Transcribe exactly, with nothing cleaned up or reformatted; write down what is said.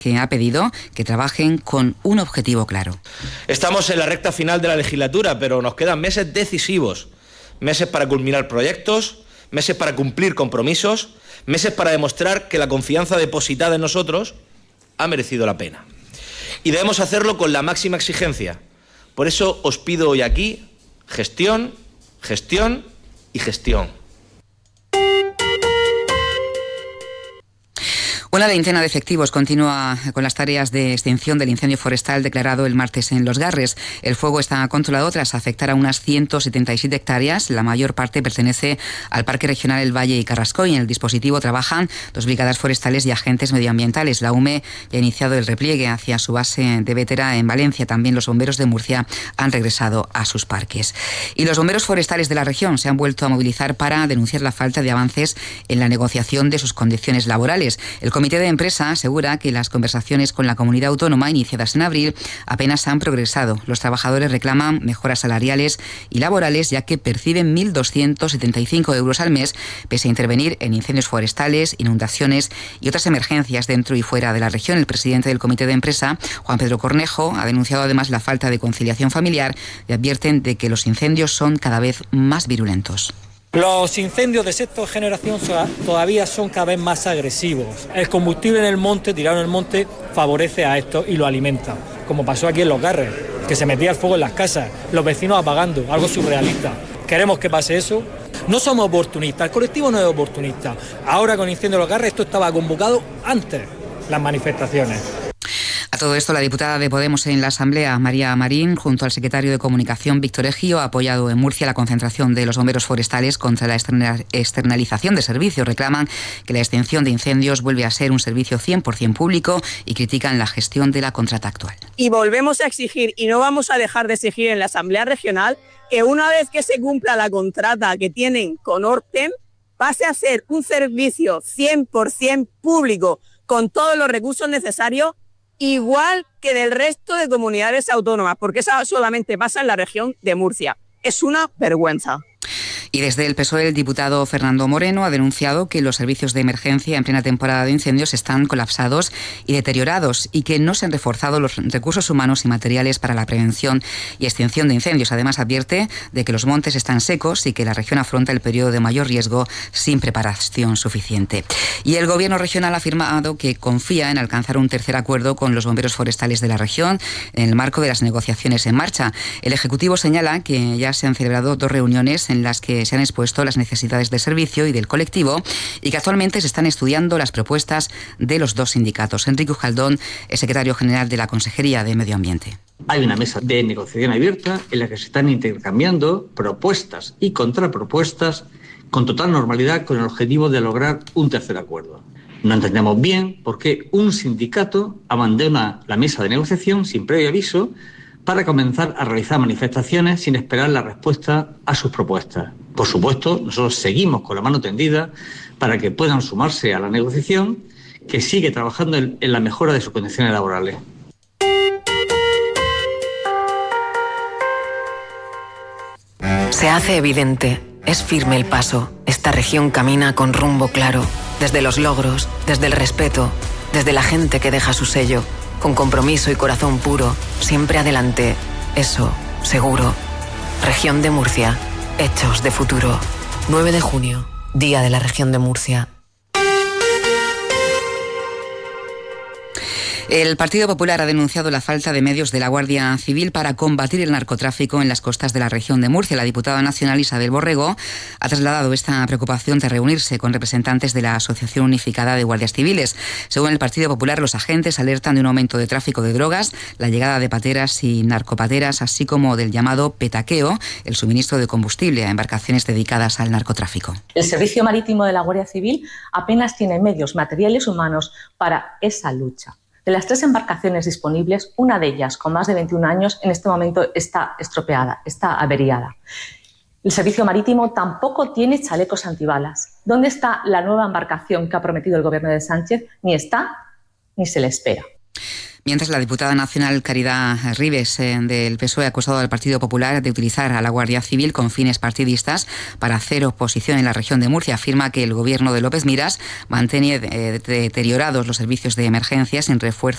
que ha pedido que trabajen con un objetivo claro. Estamos en la recta final de la legislatura, pero nos quedan meses decisivos, meses para culminar proyectos, meses para cumplir compromisos, meses para demostrar que la confianza depositada en nosotros ha merecido la pena. Y debemos hacerlo con la máxima exigencia. Por eso os pido hoy aquí gestión, gestión y gestión. Una veintena de efectivos continúa con las tareas de extinción del incendio forestal declarado el martes en Los Garres. El fuego está controlado tras afectar a unas ciento setenta y siete hectáreas. La mayor parte pertenece al Parque Regional El Valle y Carrascoy. En el dispositivo trabajan dos brigadas forestales y agentes medioambientales. La U M E ya ha iniciado el repliegue hacia su base de Vétera en Valencia. También los bomberos de Murcia han regresado a sus parques. Y los bomberos forestales de la región se han vuelto a movilizar para denunciar la falta de avances en la negociación de sus condiciones laborales. El El Comité de Empresa asegura que las conversaciones con la comunidad autónoma iniciadas en abril apenas han progresado. Los trabajadores reclaman mejoras salariales y laborales, ya que perciben mil doscientos setenta y cinco euros al mes, pese a intervenir en incendios forestales, inundaciones y otras emergencias dentro y fuera de la región. El presidente del Comité de Empresa, Juan Pedro Cornejo, ha denunciado además la falta de conciliación familiar y advierten de que los incendios son cada vez más virulentos. Los incendios de sexta generación todavía son cada vez más agresivos. El combustible en el monte, tirado en el monte, favorece a esto y lo alimenta. Como pasó aquí en Los Garres, que se metía el fuego en las casas, los vecinos apagando, algo surrealista. Queremos que pase eso. No somos oportunistas, el colectivo no es oportunista. Ahora con el incendio de Los Garres esto estaba convocado antes, las manifestaciones. A todo esto, la diputada de Podemos en la Asamblea, María Marín, junto al secretario de Comunicación, Víctor Ejío, ha apoyado en Murcia la concentración de los bomberos forestales contra la externalización de servicios. Reclaman que la extinción de incendios vuelve a ser un servicio cien por ciento público y critican la gestión de la contrata actual. Y volvemos a exigir, y no vamos a dejar de exigir en la Asamblea Regional, que una vez que se cumpla la contrata que tienen con Ortem, pase a ser un servicio cien por ciento público, con todos los recursos necesarios, igual que del resto de comunidades autónomas, porque eso solamente pasa en la región de Murcia. Es una vergüenza. Y desde el P S O E, el diputado Fernando Moreno ha denunciado que los servicios de emergencia en plena temporada de incendios están colapsados y deteriorados y que no se han reforzado los recursos humanos y materiales para la prevención y extinción de incendios. Además, advierte de que los montes están secos y que la región afronta el periodo de mayor riesgo sin preparación suficiente. Y el Gobierno regional ha afirmado que confía en alcanzar un tercer acuerdo con los bomberos forestales de la región en el marco de las negociaciones en marcha. El Ejecutivo señala que ya se han celebrado dos reuniones en las que se han expuesto las necesidades del servicio y del colectivo y que actualmente se están estudiando las propuestas de los dos sindicatos. Enrique Ujaldón es secretario general de la Consejería de Medio Ambiente. Hay una mesa de negociación abierta en la que se están intercambiando propuestas y contrapropuestas con total normalidad con el objetivo de lograr un tercer acuerdo. No entendemos bien por qué un sindicato abandona la mesa de negociación sin previo aviso para comenzar a realizar manifestaciones sin esperar la respuesta a sus propuestas. Por supuesto, nosotros seguimos con la mano tendida para que puedan sumarse a la negociación, que sigue trabajando en, en la mejora de sus condiciones laborales. Se hace evidente, es firme el paso. Esta región camina con rumbo claro, desde los logros, desde el respeto, desde la gente que deja su sello. Con compromiso y corazón puro, siempre adelante. Eso, seguro. Región de Murcia. Hechos de futuro. nueve de junio, Día de la Región de Murcia. El Partido Popular ha denunciado la falta de medios de la Guardia Civil para combatir el narcotráfico en las costas de la región de Murcia. La diputada nacional Isabel Borrego ha trasladado esta preocupación tras reunirse con representantes de la Asociación Unificada de Guardias Civiles. Según el Partido Popular, los agentes alertan de un aumento de tráfico de drogas, la llegada de pateras y narcopateras, así como del llamado petaqueo, el suministro de combustible a embarcaciones dedicadas al narcotráfico. El Servicio Marítimo de la Guardia Civil apenas tiene medios materiales humanos para esa lucha. De las tres embarcaciones disponibles, una de ellas, con más de veintiún años, en este momento está estropeada, está averiada. El Servicio Marítimo tampoco tiene chalecos antibalas. ¿Dónde está la nueva embarcación que ha prometido el Gobierno de Sánchez? Ni está, ni se le espera. Mientras, la diputada nacional Caridad Ribes eh, del P S O E ha acusado al Partido Popular de utilizar a la Guardia Civil con fines partidistas para hacer oposición en la región de Murcia. Afirma que el gobierno de López Miras mantiene eh, deteriorados los servicios de emergencia sin refuerzo